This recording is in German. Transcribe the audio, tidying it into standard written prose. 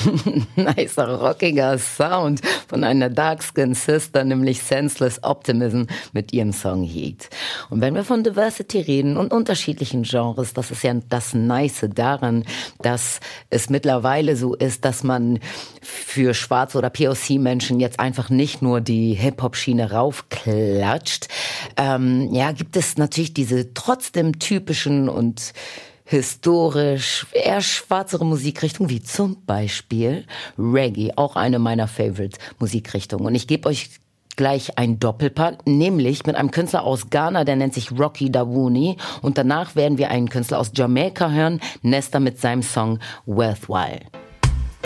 Nicer, rockiger Sound von einer Dark-Skinned Sister, nämlich Senseless Optimism mit ihrem Song Heat. Und wenn wir von Diversity reden und unterschiedlichen Genres, das ist ja das Nice daran, dass es mittlerweile so ist, dass man für schwarze oder POC-Menschen jetzt einfach nicht nur die Hip-Hop-Schiene raufklatscht. Gibt es natürlich diese trotzdem typischen und historisch eher schwarzere Musikrichtung, wie zum Beispiel Reggae, auch eine meiner Favorite-Musikrichtungen. Und ich gebe euch gleich ein Doppelpack, nämlich mit einem Künstler aus Ghana, der nennt sich Rocky Dawuni. Und danach werden wir einen Künstler aus Jamaika hören, Nesta mit seinem Song Worthwhile.